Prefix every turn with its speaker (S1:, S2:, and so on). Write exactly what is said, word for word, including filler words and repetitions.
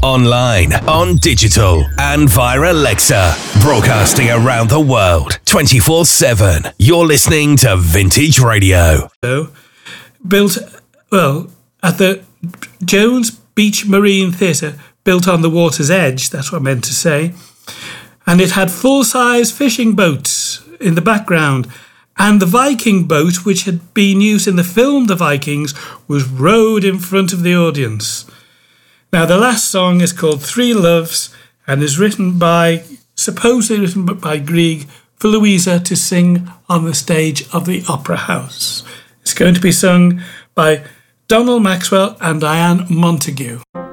S1: online, on digital, and via Alexa. Broadcasting around the world, twenty-four seven. You're listening to Vintage Radio.
S2: Built, well, at the Jones Beach Marine Theatre, built on the water's edge, that's what I meant to say. And it had full-size fishing boats in the background. And the Viking boat, which had been used in the film The Vikings, was rowed in front of the audience. Now, the last song is called Three Loves and is written by, supposedly written by Grieg for Louisa to sing on the stage of the Opera House. It's going to be sung by Donald Maxwell and Diane Montague.